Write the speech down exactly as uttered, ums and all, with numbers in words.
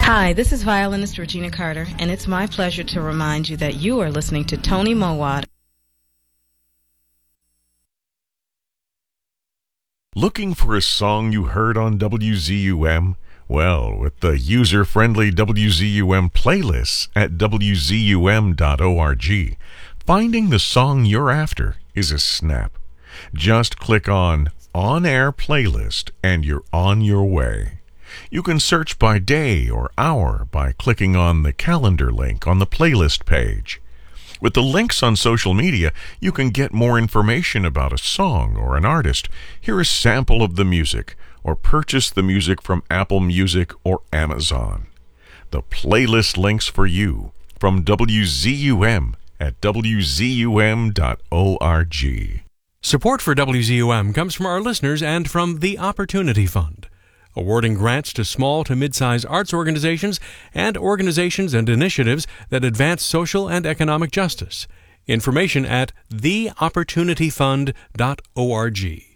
Hi, this is violinist Regina Carter, and it's my pleasure to remind you that you are listening to Tony Mowat. Looking for a song you heard on W Z U M? Well, with the user-friendly W Z U M playlists at W Z U M dot org, finding the song you're after is a snap. Just click on On Air Playlist and you're on your way. You can search by day or hour by clicking on the calendar link on the playlist page. With the links on social media, you can get more information about a song or an artist, hear a sample of the music, or purchase the music from Apple Music or Amazon. The playlist links for you from W Z U M at W Z U M dot org. Support for W Z U M comes from our listeners and from the Opportunity Fund, awarding grants to small to mid-size arts organizations and organizations and initiatives that advance social and economic justice. Information at the opportunity fund dot org.